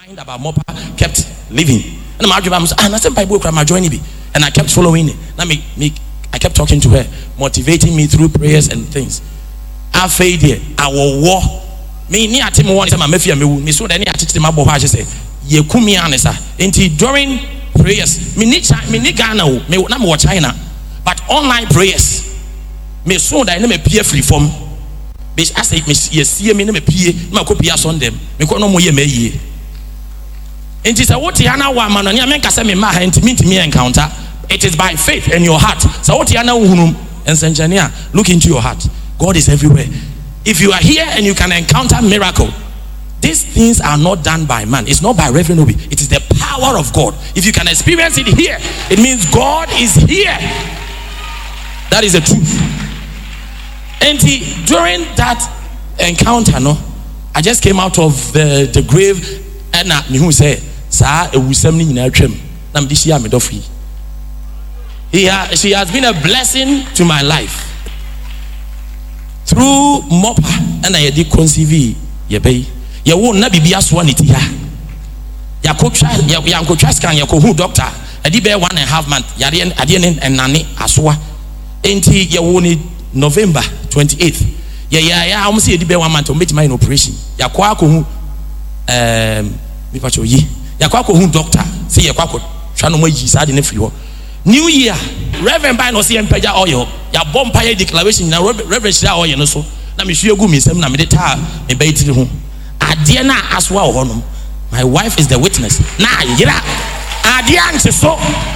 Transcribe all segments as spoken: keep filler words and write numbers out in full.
mind about Mopa kept living. And my dream was, and I said, "Bible my journey be," and I kept following it. Now me, me, I kept talking to her, motivating me through prayers and things. I failed. I will war. Me ni ati mo one say my mafia me me so that ni ati my boy she say ye kumi anesa. Until during prayers, me ni me ni Ghana o me na me watch China, but online prayers, me so that me peer free form. Be I say me ye see me na me peer me ko peer son them me ko no mo ye me ye. Until say what yana wa man na me kasa me ma ha intimate me encounter. It is by faith in your heart. So what yana uhunum and engineer look into your heart. God is everywhere. If you are here and you can encounter miracle, these things are not done by man. It's not by Reverend Obi. It is the power of God. If you can experience it here, it means God is here. That is the truth. And he, during that encounter, no, I just came out of the, the grave and I who said, "Sir, it was something in our dream." I'm this year made of he. She has been a blessing to my life. Through Mopa and I did conceive ye bay. You won't not be aswanity ya. Ya coach, ya uncle Trascan, ya who doctor. I did bear one and a half month. Yadian, Adian and Nani Aswa. Ain't he ya won it November twenty-eighth. Yeah, yeah, yeah. I almost see a bear one month to make my operation. Ya quaco um me pacho ye. Ya quaco who doctor. See ya quaco. Chano Moji sad in every war. New Year, Reverend by no C M Peja oil, ya bompire declaration, na Reverend Shia oil, no so. Na me sure go me sem na me deta me bait to home. Adiana aswa honum. My wife is the witness. Na yira. Adian so.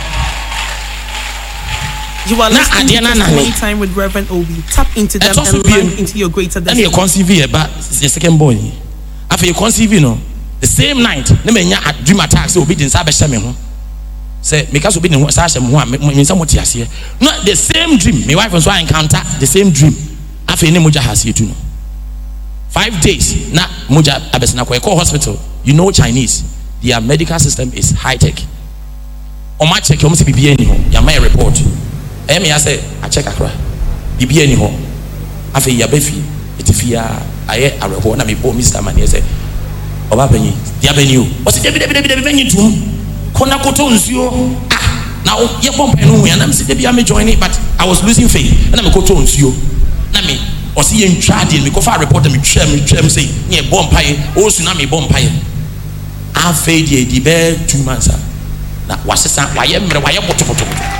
You are listening to Testimony Time with Reverend Obi. Tap into them and learn into your greater destiny. And you conceive but the second boy. After you conceive, you know, the same night, ne me nya dream attacks obedience abesha me ho. Say because we didn't start some one means somewhat here. Not the same dream. My wife and so I encounter the same dream. After any Muja has you to know. Five days na Muja Abesna Kweko hospital. You know Chinese. Their medical system is high tech. On my check, you must be B N home. Ya my report. I may say I check akra. B B N home. After ya befi, itifia aye a report na me bo Mister Mani say. Oba penyi, dia benu. What's it be be be be to? Kona koto nsuo ah now ye bomb no we na me say dey be join it but I was losing faith na me koto nsuo na me o see ye ntwa de me ko fa report me twa me twa me say ye bomb paye o su na me bomb paye I faith ye di be two months na wasesa waye mre waye botoboto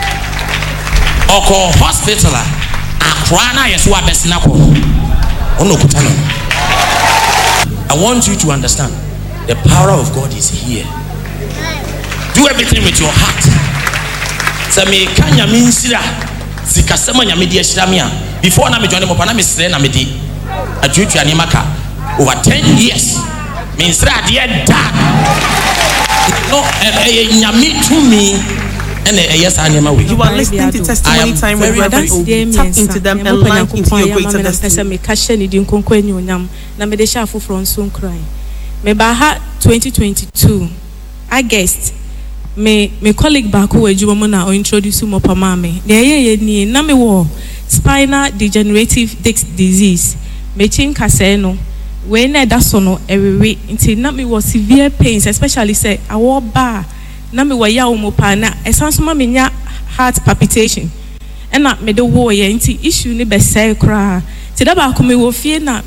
oko hospital akra na ye so abesina ko ono kuta no. I want you to understand the power of God is here. Do everything with your heart. So me kanya minsira sikasema nyame di ehyiramia before na me join mo pa na me sre na me di adwetwa ni maka over ten years minsira de da no eh nyame to me and eh yes anema we. You are listening to Testimony Time with Reverend Obi. Tap into them and learn into your greater destiny. Me kashe ni di nkonkwa nyonyam na me de sha foforo nso nkran me ba ha twenty twenty-two August me me colleague back who ejuma na o introduce mo pa mame na ye ni na me wo spinal degenerative disc disease me chin kase no we na da so no ewewe nti na me wo severe pains especially say awo ba na me wo ya o mo pa na esanso ma me nya heart palpitation and na me de wo ye nti issue ni be say kra ti da ba ko me wo fie na